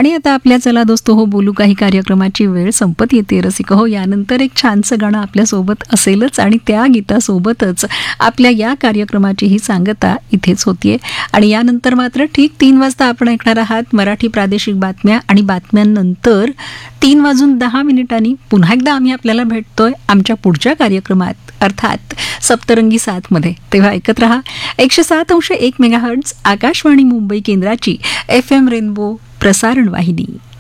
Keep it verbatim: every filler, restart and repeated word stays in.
आणि आता आपल्या चला दोस्तो हो बोलू काही कार्यक्रमाची वेळ संपत येते रसिक हो. यानंतर एक छानसं गाणं आपल्यासोबत असेलच आणि त्या गीतासोबतच आपल्या या कार्यक्रमाची ही सांगता इथेच होतीये. आणि यानंतर मात्र ठीक तीन वाजता आपण ऐकणार आहात मराठी प्रादेशिक बातम्या आणि बातम्यांनंतर तीन वाजून दहा मिनिटांनी पुन्हा एकदा आम्ही आपल्याला भेटतोय आमच्या पुढच्या कार्यक्रमात अर्थात सप्तरंगी सात मध्ये. तेव्हा ऐकत रहा एकशे सात अंश एक मेगाहर्ट्झ आकाशवाणी मुंबई केंद्राची एफ एम रेनबो प्रसारण वाहिनी.